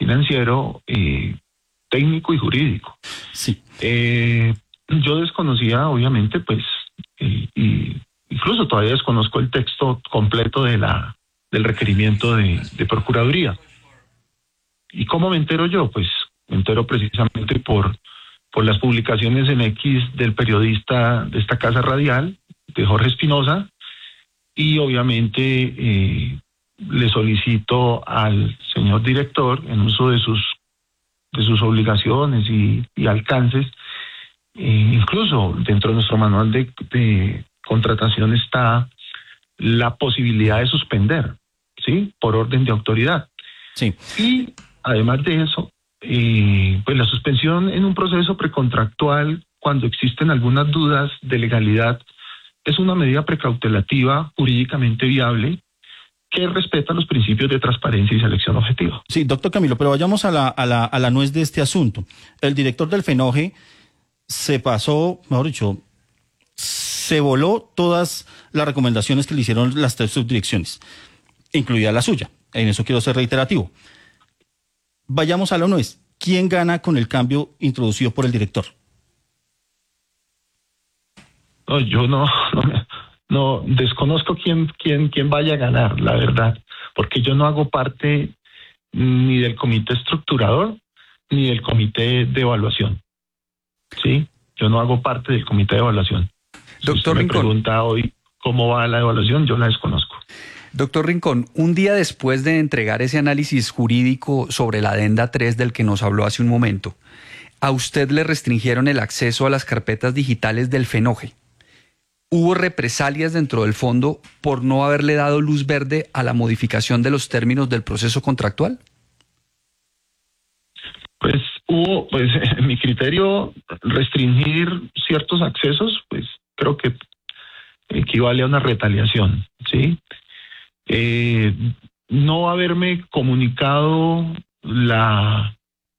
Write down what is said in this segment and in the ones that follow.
financiero, técnico y jurídico. Sí. Yo desconocía, obviamente, pues, y incluso todavía desconozco el texto completo del requerimiento de Procuraduría. ¿Y cómo me entero yo? Pues me entero precisamente por las publicaciones en X del periodista de esta casa radial, de Jorge Espinosa, y obviamente le solicito al señor director, en uso de sus obligaciones y alcances, incluso dentro de nuestro manual de contratación está la posibilidad de suspender, ¿sí? Por orden de autoridad. Sí. Y además de eso, pues la suspensión en un proceso precontractual, cuando existen algunas dudas de legalidad, es una medida precautelativa jurídicamente viable que respeta los principios de transparencia y selección objetiva. Sí, doctor Camilo, pero vayamos a la nuez de este asunto. El director del FENOGE se pasó, mejor dicho, se voló todas las recomendaciones que le hicieron las 3 subdirecciones, incluida la suya. En eso quiero ser reiterativo. Vayamos a la nuez. ¿Quién gana con el cambio introducido por el director? No, yo no desconozco quién vaya a ganar, la verdad, porque yo no hago parte ni del comité estructurador ni del comité de evaluación. Sí, yo no hago parte del comité de evaluación. Doctor me Rincón. Pregunta hoy cómo va la evaluación, yo la desconozco. Doctor Rincón, un día después de entregar ese análisis jurídico sobre la adenda 3 del que nos habló hace un momento, a usted le restringieron el acceso a las carpetas digitales del FENOGE. ¿Hubo represalias dentro del fondo por no haberle dado luz verde a la modificación de los términos del proceso contractual? Pues en mi criterio, restringir ciertos accesos, pues creo que equivale a una retaliación, ¿sí? No haberme comunicado la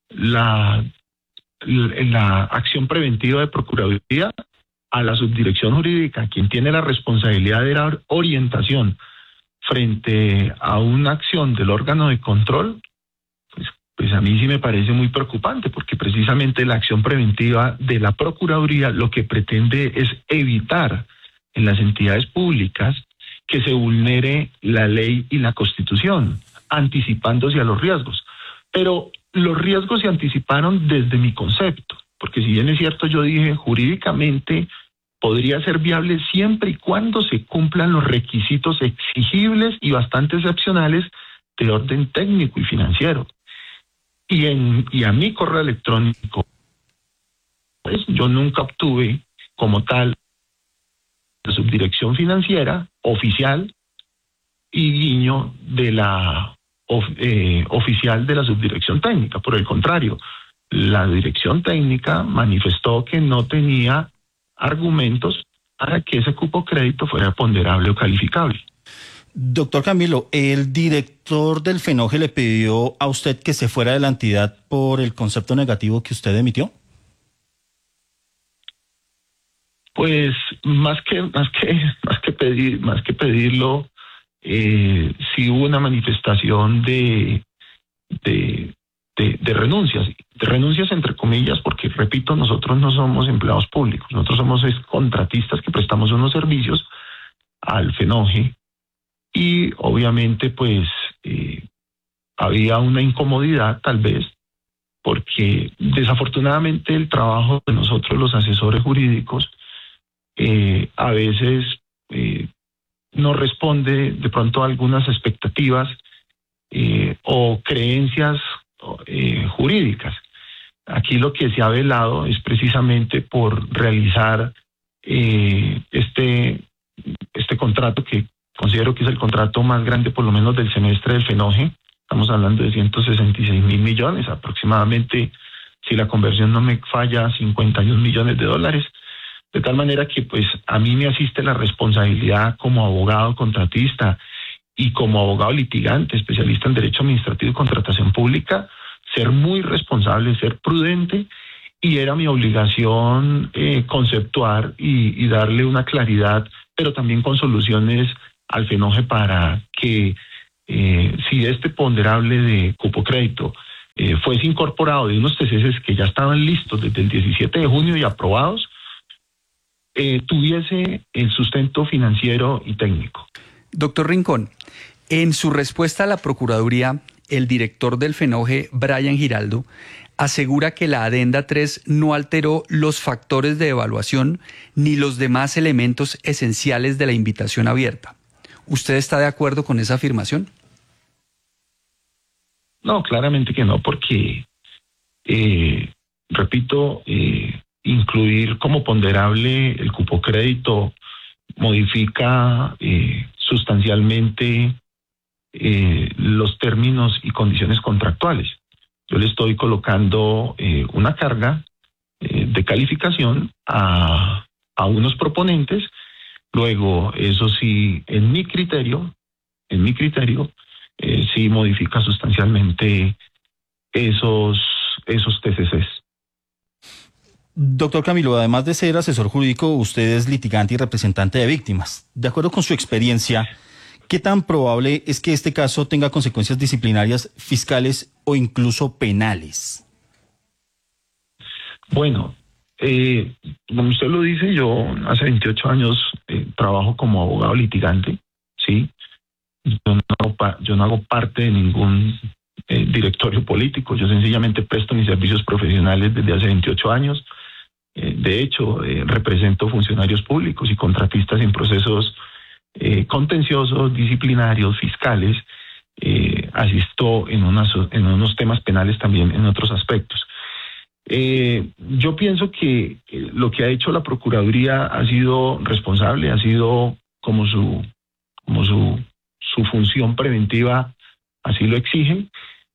acción preventiva de Procuraduría a la subdirección jurídica, quien tiene la responsabilidad de dar orientación frente a una acción del órgano de control, pues a mí sí me parece muy preocupante, porque precisamente la acción preventiva de la Procuraduría lo que pretende es evitar en las entidades públicas que se vulnere la ley y la Constitución, anticipándose a los riesgos. Pero los riesgos se anticiparon desde mi concepto, porque si bien es cierto, yo dije jurídicamente podría ser viable siempre y cuando se cumplan los requisitos exigibles y bastante excepcionales de orden técnico y financiero. Y a mi correo electrónico, pues yo nunca obtuve como tal la subdirección financiera oficial y guiño de la oficial de la subdirección técnica. Por el contrario, la dirección técnica manifestó que no tenía argumentos para que ese cupo crédito fuera ponderable o calificable. Doctor Camilo, ¿el director del FENOGE le pidió a usted que se fuera de la entidad por el concepto negativo que usted emitió? Pues más que pedirlo, sí hubo una manifestación de renuncias entre comillas, porque repito, nosotros no somos empleados públicos, nosotros somos contratistas que prestamos unos servicios al FENOGE, y obviamente pues había una incomodidad tal vez, porque desafortunadamente el trabajo de nosotros los asesores jurídicos a veces no responde de pronto a algunas expectativas o creencias jurídicas. Aquí lo que se ha velado es precisamente por realizar este contrato, que considero que es el contrato más grande por lo menos del semestre del FENOGE. Estamos hablando de 166 mil millones, aproximadamente, si la conversión no me falla, 51 millones de dólares. De tal manera que pues a mí me asiste la responsabilidad como abogado contratista y como abogado litigante, especialista en Derecho Administrativo y Contratación Pública, ser muy responsable, ser prudente, y era mi obligación conceptuar y darle una claridad, pero también con soluciones al FENOGE para que si este ponderable de cupo crédito fuese incorporado de unos TCCs que ya estaban listos desde el 17 de junio y aprobados, tuviese el sustento financiero y técnico. Doctor Rincón, en su respuesta a la Procuraduría, el director del FENOGE, Brian Giraldo, asegura que la Adenda 3 no alteró los factores de evaluación ni los demás elementos esenciales de la invitación abierta. ¿Usted está de acuerdo con esa afirmación? No, claramente que no, porque, repito, incluir como ponderable el cupo crédito modifica sustancialmente los términos y condiciones contractuales. Yo le estoy colocando una carga de calificación a unos proponentes. Luego, eso sí, en mi criterio, sí modifica sustancialmente esos TCCs. Doctor Camilo, además de ser asesor jurídico, usted es litigante y representante de víctimas. De acuerdo con su experiencia, ¿qué tan probable es que este caso tenga consecuencias disciplinarias, fiscales o incluso penales? Bueno, como usted lo dice, yo hace 28 años trabajo como abogado litigante, ¿sí? Yo no hago parte de ningún directorio político, yo sencillamente presto mis servicios profesionales desde hace 28 años. De hecho, represento funcionarios públicos y contratistas en procesos contenciosos, disciplinarios, fiscales. Asisto en unos temas penales también en otros aspectos. Yo pienso que lo que ha hecho la Procuraduría ha sido responsable, ha sido como su función preventiva así lo exige.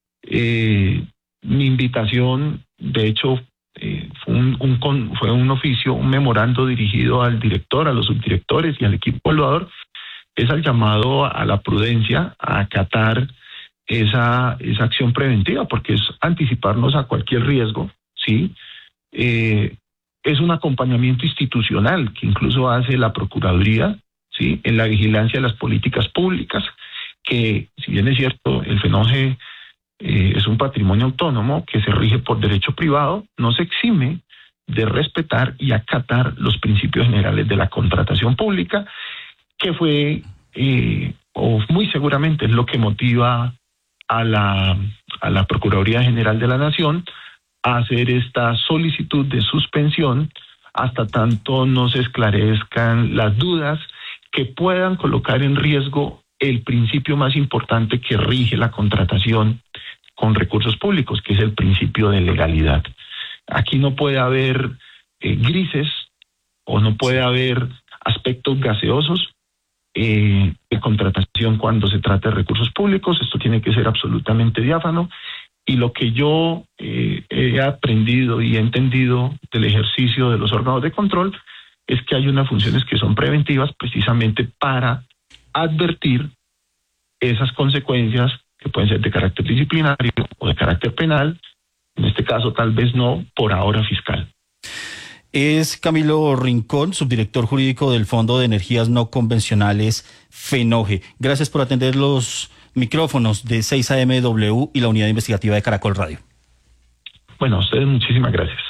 Mi invitación, de hecho, fue un oficio, un memorando dirigido al director, a los subdirectores y al equipo evaluador, es al llamado a la prudencia, a acatar esa acción preventiva, porque es anticiparnos a cualquier riesgo, ¿sí? Es un acompañamiento institucional que incluso hace la Procuraduría, ¿sí?, en la vigilancia de las políticas públicas, que, si bien es cierto, el FENOGE es un patrimonio autónomo que se rige por derecho privado, no se exime de respetar y acatar los principios generales de la contratación pública, que fue, o muy seguramente es lo que motiva a la Procuraduría General de la Nación a hacer esta solicitud de suspensión hasta tanto no se esclarezcan las dudas que puedan colocar en riesgo el principio más importante que rige la contratación con recursos públicos, que es el principio de legalidad. Aquí no puede haber grises o no puede haber aspectos gaseosos de contratación cuando se trata de recursos públicos. Esto tiene que ser absolutamente diáfano, y lo que yo he aprendido y he entendido del ejercicio de los órganos de control es que hay unas funciones que son preventivas precisamente para advertir esas consecuencias que pueden ser de carácter disciplinario o de carácter penal, en este caso tal vez no, por ahora fiscal. Es Camilo Rincón, subdirector jurídico del Fondo de Energías No Convencionales FENOGE. Gracias por atender los micrófonos de 6AMW y la unidad investigativa de Caracol Radio. Bueno, a ustedes muchísimas gracias.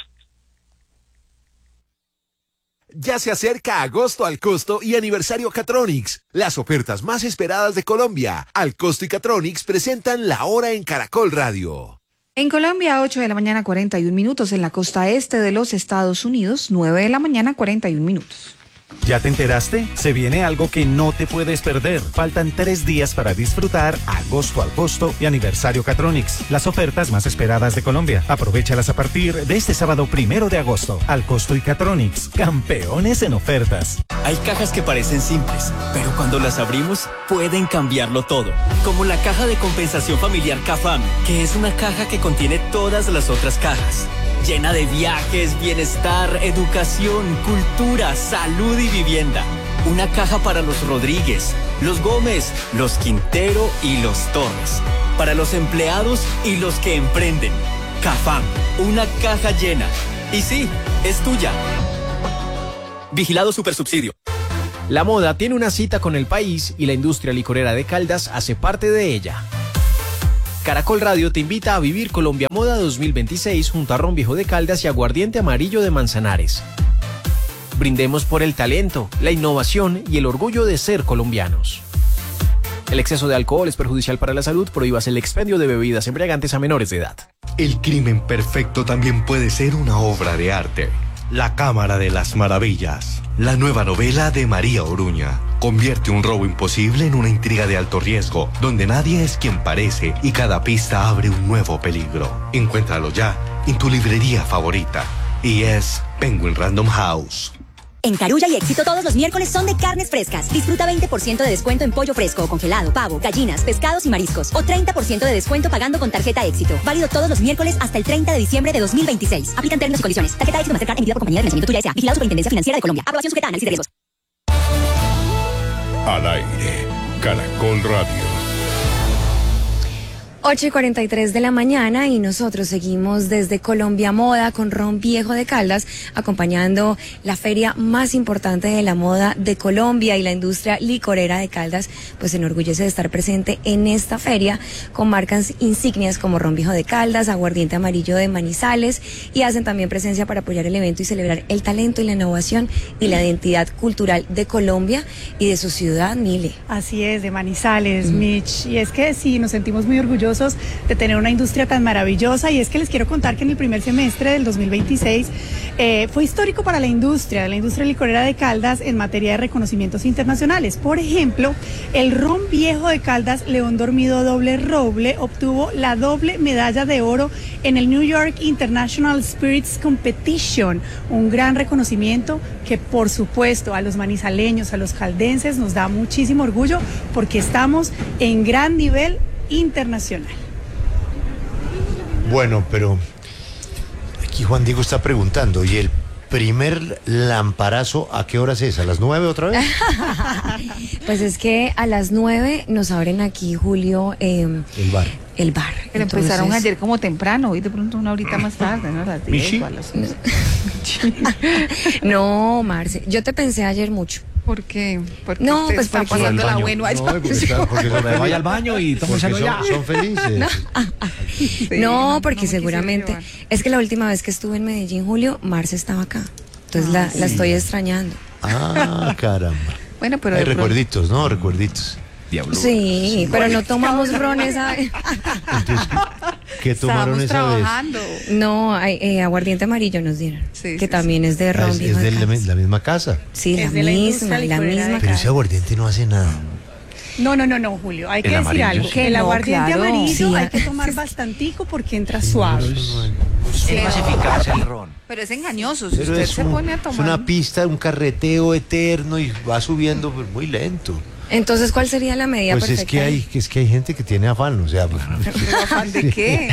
Ya se acerca agosto al costo y aniversario Catronics, las ofertas más esperadas de Colombia. Al costo y Catronics presentan la hora en Caracol Radio. En Colombia, 8 de la mañana, 41 minutos. En la costa este de los Estados Unidos, 9 de la mañana, 41 minutos. ¿Ya te enteraste? Se viene algo que no te puedes perder. Faltan 3 días para disfrutar agosto al costo y aniversario Catronics, las ofertas más esperadas de Colombia. Aprovéchalas a partir de este sábado 1 de agosto. Al costo y Catronics, campeones en ofertas. Hay cajas que parecen simples, pero cuando las abrimos pueden cambiarlo todo. Como la caja de compensación familiar CAFAM, que es una caja que contiene todas las otras cajas. Llena de viajes, bienestar, educación, cultura, salud y vivienda. Una caja para los Rodríguez, los Gómez, los Quintero y los Torres. Para los empleados y los que emprenden. CAFAM, una caja llena. Y sí, es tuya. Vigilado Supersubsidio. La moda tiene una cita con el país y la industria licorera de Caldas hace parte de ella. Caracol Radio te invita a vivir Colombia Moda 2026 junto a Ron Viejo de Caldas y Aguardiente Amarillo de Manzanares. Brindemos por el talento, la innovación y el orgullo de ser colombianos. El exceso de alcohol es perjudicial para la salud. Prohíbase el expendio de bebidas embriagantes a menores de edad. El crimen perfecto también puede ser una obra de arte. La Cámara de las Maravillas. La nueva novela de María Oruña. Convierte un robo imposible en una intriga de alto riesgo, donde nadie es quien parece y cada pista abre un nuevo peligro. Encuéntralo ya en tu librería favorita. Y es Penguin Random House. En Carulla y Éxito todos los miércoles son de carnes frescas. Disfruta 20% de descuento en pollo fresco o congelado, pavo, gallinas, pescados y mariscos. O 30% de descuento pagando con tarjeta Éxito. Válido todos los miércoles hasta el 30 de diciembre de 2026. Aplican términos y condiciones. Tarjeta Éxito Mastercard emitida por Compañía de Financiamiento Tuya S.A. Vigilado Superintendencia Financiera de Colombia. Aprobación sujeta a análisis de riesgos. Al aire, Caracol Radio. 8:43 de la mañana y nosotros seguimos desde Colombia Moda con Ron Viejo de Caldas, acompañando la feria más importante de la moda de Colombia, y la industria licorera de Caldas pues se enorgullece de estar presente en esta feria con marcas insignias como Ron Viejo de Caldas, Aguardiente Amarillo de Manizales, y hacen también presencia para apoyar el evento y celebrar el talento y la innovación y la identidad cultural de Colombia y de su ciudad, Mile. Así es, de Manizales, Mitch, y es que sí, nos sentimos muy orgullosos de tener una industria tan maravillosa, y es que les quiero contar que en el primer semestre del 2026 fue histórico para la industria licorera de Caldas en materia de reconocimientos internacionales. Por ejemplo, el Ron Viejo de Caldas León Dormido Doble Roble obtuvo la doble medalla de oro en el New York International Spirits Competition, un gran reconocimiento que por supuesto a los manizaleños, a los caldenses nos da muchísimo orgullo porque estamos en gran nivel internacional. Bueno, pero aquí Juan Diego está preguntando, ¿y el primer lamparazo a qué horas es? ¿A las 9 otra vez? Pues es que a las 9 nos abren aquí, Julio, el bar. Pero empezaron ayer como temprano, hoy de pronto una horita más tarde, ¿no? A las 10 o a las 11. No, Marce, yo te pensé ayer mucho. ¿Por qué? Porque no, pues está pasando la bueno allá. Porque vaya al baño y tómenselo ya. Son felices. No, porque seguramente es que la última vez que estuve en Medellín, Julio, Marce estaba acá. Entonces la estoy extrañando. Ah, caramba. Bueno, pero hay recuerditos, ¿no? Recuerditos. Diablo. Sí, pero no tomamos ron esa vez. Entonces, ¿qué tomaron esa trabajando. vez? No, aguardiente amarillo nos dieron, que también es de ron. Es de la misma casa. Sí, la misma Pero casa. ese aguardiente no hace nada. No, Julio, hay que decir algo, que el aguardiente amarillo hay que tomar bastantico porque entra suave. Es más eficaz el ron. Pero es engañoso, si Pero usted se pone a tomar. Es una pista, un carreteo eterno y va subiendo pues, muy lento. Entonces, ¿cuál sería la medida perfecta? Es que hay gente que tiene afán, o sea... ¿Pero afán de qué?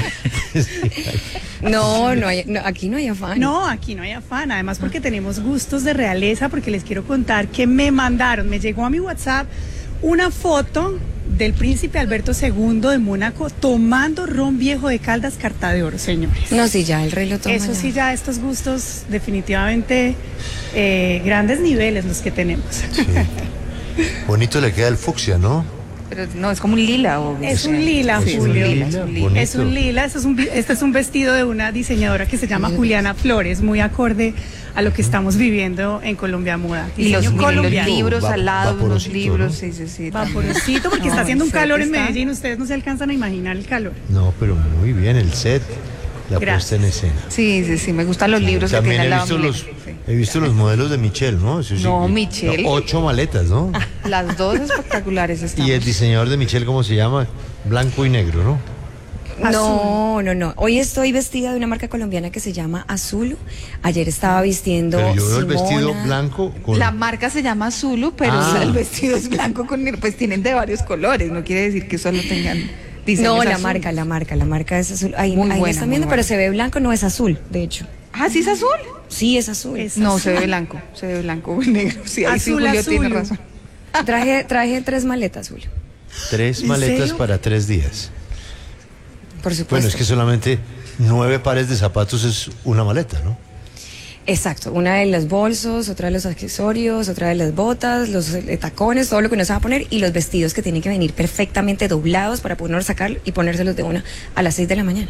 No, aquí no hay afán. No, aquí no hay afán, además porque tenemos gustos de realeza, porque les quiero contar que me llegó a mi WhatsApp una foto del príncipe Alberto II de Mónaco tomando ron Viejo de Caldas Carta de Oro, señores. No, sí, ya el rey lo toma. Eso sí, ya estos gustos definitivamente grandes niveles los que tenemos. Sí. Bonito le queda el fucsia, ¿no? Pero no, es como un lila. Es un lila, sí, Julio. Es un lila. Este es un vestido de una diseñadora que se llama Juliana Flores, muy acorde a lo que estamos viviendo en Colombia Moda. Y los libros al lado, los libros, ¿no? sí. Vaporosito, porque está haciendo un calor en Medellín, ustedes no se alcanzan a imaginar el calor. No, pero muy bien, el set, la puesta en escena. Sí, me gustan los libros que tiene al lado. He visto los modelos de Michelle, ¿no? Eso sí, Michelle. 8 maletas, ¿no? Las dos espectaculares están. Y el diseñador de Michelle, ¿cómo se llama? Blanco y negro, ¿no? No. Hoy estoy vestida de una marca colombiana que se llama Azulu. Ayer estaba vistiendo Pero yo veo el Simona. vestido blanco con... La marca se llama Zulu, pero el vestido es blanco pues tienen de varios colores. No quiere decir que solo tengan diseños la azul. marca es azul. Ahí están viendo, pero se ve blanco, no es azul, de hecho. Ah, ¿sí es azul? Sí, es azul. Se ve blanco o negro. Sí, ahí sí Julio tiene razón. Traje 3 maletas, Julio. 3 maletas para 3 días. Por supuesto. Bueno, es que solamente 9 pares de zapatos es una maleta, ¿no? Exacto, una de los bolsos, otra de los accesorios, otra de las botas, los tacones, todo lo que uno se va a poner y los vestidos que tienen que venir perfectamente doblados para poder sacarlo y ponérselos de una a las 6 de la mañana.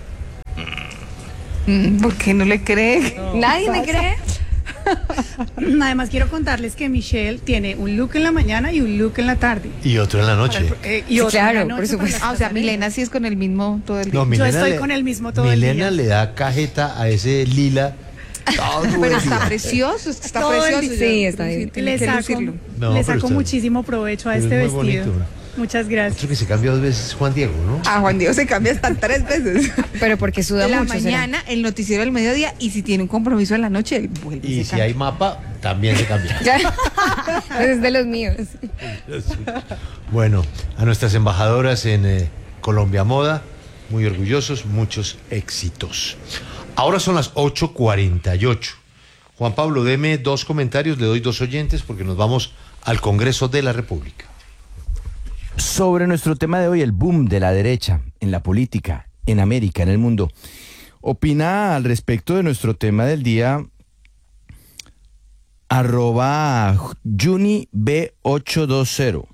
¿Por qué no le cree? ¿Nadie me cree? Además quiero contarles que Michelle tiene un look en la mañana y un look en la tarde. Y otro en la noche. Y otro claro, en la noche por supuesto. para O sea, Milena sí es con el mismo todo el día. No, Yo Milena estoy le- con el mismo todo el día. Milena le da cajeta a ese lila. todo el Pero está día. precioso, está Todo el precioso. día. Sí, está bien. Tiene Le que saco, lucirlo. No, le pero saco está- muchísimo provecho a pero este es muy vestido. bonito. Muchas gracias. Otro que se cambia 2 veces, Juan Diego, ¿no? A Juan Diego se cambia hasta 3 veces. Pero porque suda En la mucho. ¿será? mañana, el noticiero del mediodía, y si tiene un compromiso en la noche, él vuelve. Y si hay mapa, también se cambia. Es de los míos. Bueno, a nuestras embajadoras en Colombia Moda, muy orgullosos, muchos éxitos. Ahora son las 8:48. Juan Pablo, deme 2 comentarios, le doy 2 oyentes porque nos vamos al Congreso de la República. Sobre nuestro tema de hoy, el boom de la derecha en la política, en América, en el mundo. Opina al respecto de nuestro tema del día @JuniB820.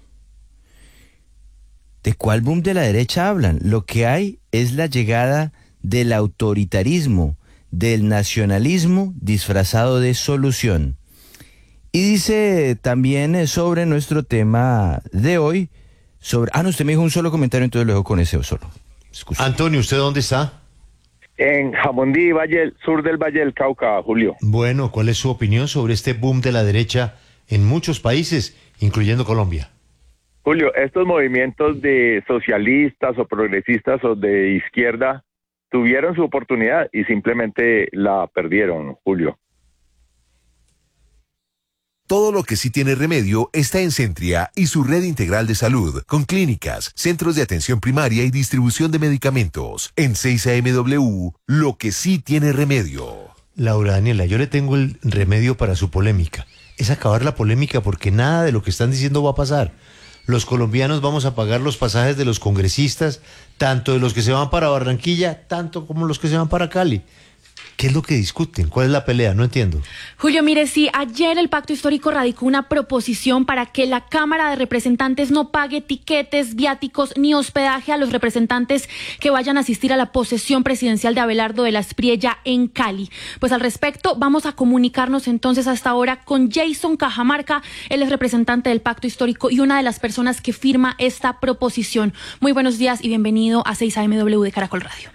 ¿De cuál boom de la derecha hablan? Lo que hay es la llegada del autoritarismo, del nacionalismo disfrazado de solución. Y dice también sobre nuestro tema de hoy, no, usted me dijo un solo comentario, entonces lo dejo con ese solo. Excusa. Antonio, ¿usted dónde está? En Jamundí, sur del Valle del Cauca, Julio. Bueno, ¿cuál es su opinión sobre este boom de la derecha en muchos países, incluyendo Colombia? Julio, estos movimientos de socialistas o progresistas o de izquierda tuvieron su oportunidad y simplemente la perdieron, Julio. Todo lo que sí tiene remedio está en Centria y su red integral de salud, con clínicas, centros de atención primaria y distribución de medicamentos. En 6AMW, lo que sí tiene remedio. Laura Daniela, yo le tengo el remedio para su polémica. Es acabar la polémica porque nada de lo que están diciendo va a pasar. Los colombianos vamos a pagar los pasajes de los congresistas, tanto de los que se van para Barranquilla, tanto como los que se van para Cali. ¿Qué es lo que discuten? ¿Cuál es la pelea? No entiendo. Julio, mire, sí, ayer el Pacto Histórico radicó una proposición para que la Cámara de Representantes no pague tiquetes, viáticos ni hospedaje a los representantes que vayan a asistir a la posesión presidencial de Abelardo de la Espriella en Cali. Pues al respecto, vamos a comunicarnos entonces hasta ahora con Jason Cajamarca. Él es representante del Pacto Histórico y una de las personas que firma esta proposición. Muy buenos días y bienvenido a 6AMW de Caracol Radio.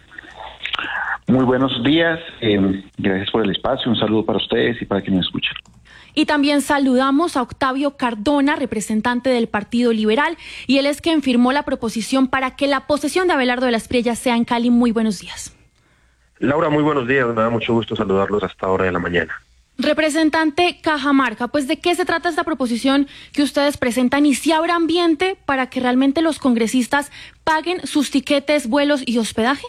Muy buenos días, gracias por el espacio, un saludo para ustedes y para quienes me escuchan. Y también saludamos a Octavio Cardona, representante del Partido Liberal, y él es quien firmó la proposición para que la posesión de Abelardo de la Espriella sea en Cali. Muy buenos días. Laura, muy buenos días, me da mucho gusto saludarlos a esta hora de la mañana. Representante Cajamarca, pues ¿de qué se trata esta proposición que ustedes presentan y si habrá ambiente para que realmente los congresistas paguen sus tiquetes, vuelos y hospedaje?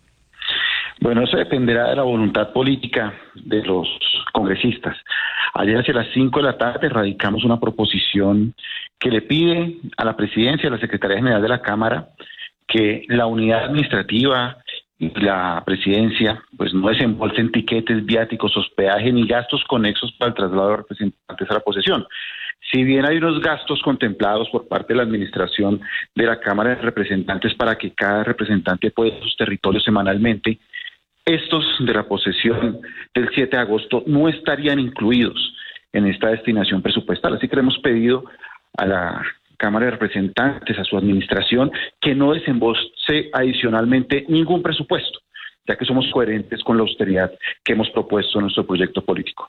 Bueno, eso dependerá de la voluntad política de los congresistas. Ayer hacia las 5 de la tarde radicamos una proposición que le pide a la presidencia, a la Secretaría General de la Cámara, que la unidad administrativa y la presidencia pues no desembolsen tiquetes, viáticos, hospedaje ni gastos conexos para el traslado de representantes a la posesión. Si bien hay unos gastos contemplados por parte de la administración de la Cámara de Representantes para que cada representante pueda ir a sus territorios semanalmente, estos de la posesión del 7 de agosto no estarían incluidos en esta destinación presupuestal. Así que le hemos pedido a la Cámara de Representantes, a su administración, que no desembolse adicionalmente ningún presupuesto, ya que somos coherentes con la austeridad que hemos propuesto en nuestro proyecto político.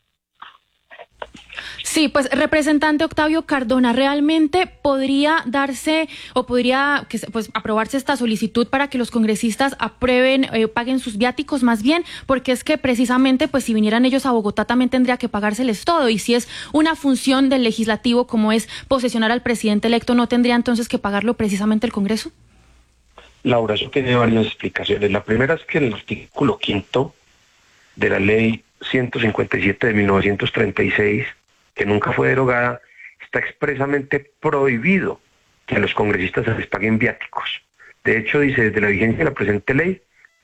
Sí, pues representante Octavio Cardona, ¿realmente podría darse o podría pues aprobarse esta solicitud para que los congresistas aprueben, paguen sus viáticos más bien? Porque es que precisamente pues si vinieran ellos a Bogotá también tendría que pagárseles todo, y si es una función del legislativo como es posesionar al presidente electo, ¿no tendría entonces que pagarlo precisamente el Congreso? Laura, eso tiene varias explicaciones. La primera es que el artículo 5º de la ley 157 de 1936, que nunca fue derogada, está expresamente prohibido que a los congresistas se les paguen viáticos. De hecho, dice, desde la vigencia de la presente ley,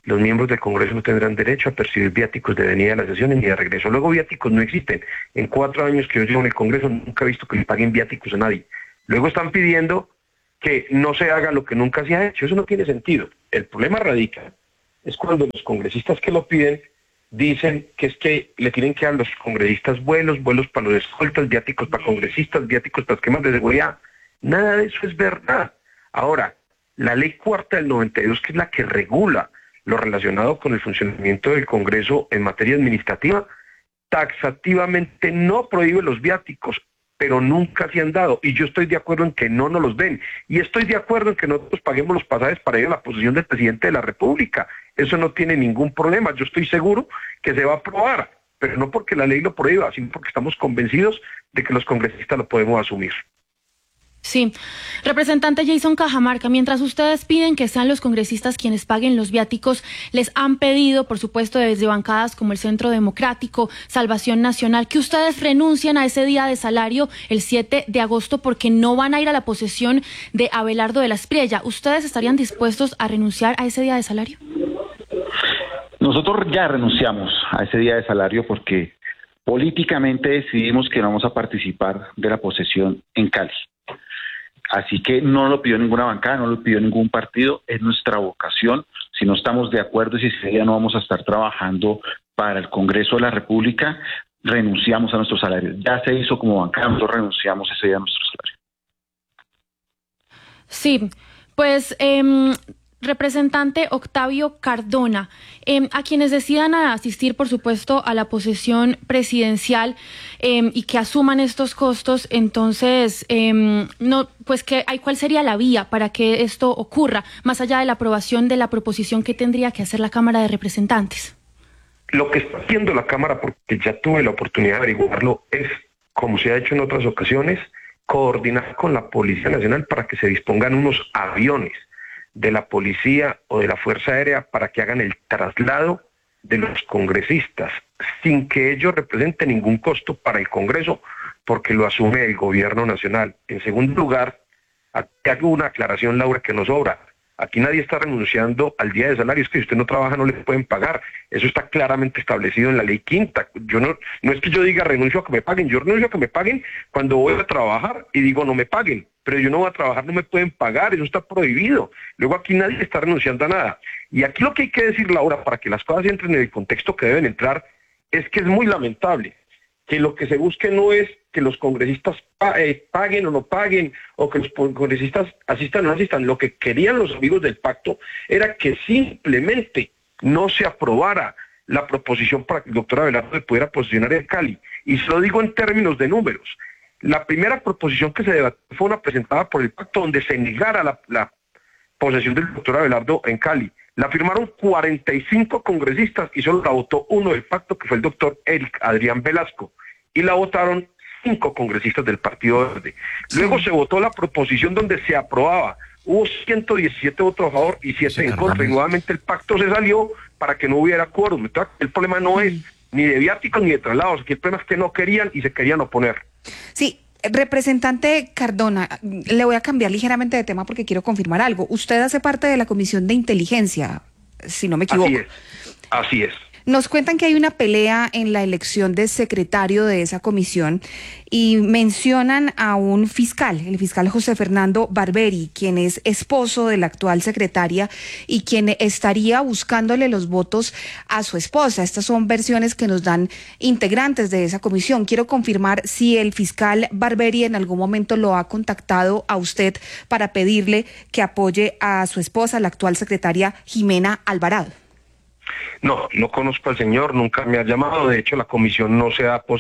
los miembros del Congreso no tendrán derecho a percibir viáticos de venida a las sesiones ni de regreso. Luego, viáticos no existen. En 4 años que yo llevo en el Congreso nunca he visto que le paguen viáticos a nadie. Luego están pidiendo que no se haga lo que nunca se ha hecho. Eso no tiene sentido. El problema radica es cuando los congresistas que lo piden dicen que es que le tienen que dar a los congresistas vuelos para los escoltas, viáticos para congresistas, viáticos para esquemas de seguridad. Nada de eso es verdad. Ahora, la ley cuarta del 92, que es la que regula lo relacionado con el funcionamiento del Congreso en materia administrativa, taxativamente no prohíbe los viáticos, pero nunca se han dado, y yo estoy de acuerdo en que no nos los den, y estoy de acuerdo en que nosotros paguemos los pasajes para ir a la posesión del presidente de la República. Eso no tiene ningún problema, yo estoy seguro que se va a aprobar, pero no porque la ley lo prohíba, sino porque estamos convencidos de que los congresistas lo podemos asumir. Sí. Representante Jason Cajamarca, mientras ustedes piden que sean los congresistas quienes paguen los viáticos, les han pedido, por supuesto, desde bancadas como el Centro Democrático, Salvación Nacional, que ustedes renuncien a ese día de salario el 7 de agosto porque no van a ir a la posesión de Abelardo de la Espriella. ¿Ustedes estarían dispuestos a renunciar a ese día de salario? Nosotros ya renunciamos a ese día de salario porque políticamente decidimos que no vamos a participar de la posesión en Cali. Así que no lo pidió ninguna bancada, no lo pidió ningún partido, es nuestra vocación. Si no estamos de acuerdo y si ese día no vamos a estar trabajando para el Congreso de la República, renunciamos a nuestro salario. Ya se hizo como bancada, nosotros renunciamos ese día a nuestro salario. Sí, pues representante Octavio Cardona, a quienes decidan asistir, por supuesto, a la posesión presidencial y que asuman estos costos, entonces, no, pues ¿cuál sería la vía para que esto ocurra, más allá de la aprobación de la proposición que tendría que hacer la Cámara de Representantes? Lo que está haciendo la Cámara, porque ya tuve la oportunidad de averiguarlo, es, como se ha hecho en otras ocasiones, coordinar con la Policía Nacional para que se dispongan unos aviones de la policía o de la Fuerza Aérea para que hagan el traslado de los congresistas sin que ello represente ningún costo para el Congreso, porque lo asume el gobierno nacional. En segundo lugar, aquí hago una aclaración, Laura, que nos sobra. Aquí nadie está renunciando al día de salario, es que si usted no trabaja no le pueden pagar. Eso está claramente establecido en la ley quinta. Yo no es que yo diga renuncio a que me paguen, yo renuncio a que me paguen cuando voy a trabajar y digo no me paguen, pero yo no voy a trabajar, no me pueden pagar, eso está prohibido. Luego aquí nadie está renunciando a nada. Y aquí lo que hay que decir, Laura, para que las cosas entren en el contexto que deben entrar, es que es muy lamentable que lo que se busque no es que los congresistas paguen o no paguen, o que los congresistas asistan o no asistan. Lo que querían los amigos del pacto era que simplemente no se aprobara la proposición para que el doctor Abelardo se pudiera posicionar en Cali. Y se lo digo en términos de números. La primera proposición que se debatió fue una presentada por el pacto donde se negara la posesión del doctor Abelardo en Cali. La firmaron 45 congresistas y solo la votó uno del pacto, que fue el doctor Eric Adrián Velasco. Y la votaron 5 congresistas del Partido Verde. Luego se votó la proposición donde se aprobaba. Hubo 117 votos a favor y 7 en contra. Y nuevamente el pacto se salió para que no hubiera quórum. El problema no es ni de viáticos ni de traslados. Aquí el problema es que no querían y se querían oponer. Sí. Representante Cardona, le voy a cambiar ligeramente de tema porque quiero confirmar algo. Usted hace parte de la Comisión de Inteligencia, si no me equivoco. Así es. Nos cuentan que hay una pelea en la elección de secretario de esa comisión y mencionan a un fiscal, el fiscal José Fernando Barberi, quien es esposo de la actual secretaria y quien estaría buscándole los votos a su esposa. Estas son versiones que nos dan integrantes de esa comisión. Quiero confirmar si el fiscal Barberi en algún momento lo ha contactado a usted para pedirle que apoye a su esposa, la actual secretaria Jimena Alvarado. No conozco al señor, nunca me ha llamado. De hecho, la comisión no se ha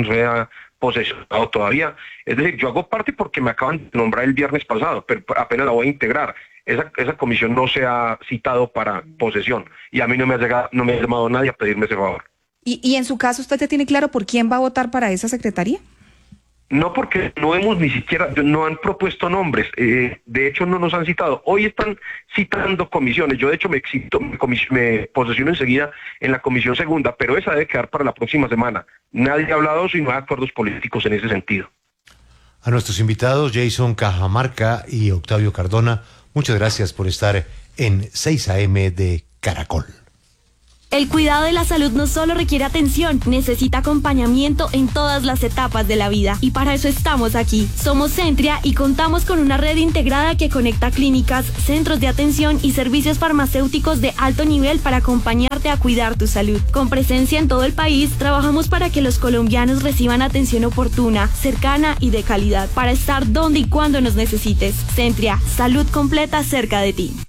posesionado todavía. Es decir, yo hago parte porque me acaban de nombrar el viernes pasado, pero apenas la voy a integrar. Esa comisión no se ha citado para posesión y a mí no me ha llamado nadie a pedirme ese favor. ¿Y en su caso usted ya tiene claro por quién va a votar para esa secretaría? No, porque no hemos ni siquiera, no han propuesto nombres, de hecho no nos han citado. Hoy están citando comisiones, yo de hecho me posesiono enseguida en la comisión segunda, pero esa debe quedar para la próxima semana. Nadie ha hablado si no hay acuerdos políticos en ese sentido. A nuestros invitados, Jason Cajamarca y Octavio Cardona, muchas gracias por estar en 6 AM de Caracol. El cuidado de la salud no solo requiere atención, necesita acompañamiento en todas las etapas de la vida. Y para eso estamos aquí. Somos Centria y contamos con una red integrada que conecta clínicas, centros de atención y servicios farmacéuticos de alto nivel para acompañarte a cuidar tu salud. Con presencia en todo el país, trabajamos para que los colombianos reciban atención oportuna, cercana y de calidad, para estar donde y cuando nos necesites. Centria, salud completa cerca de ti.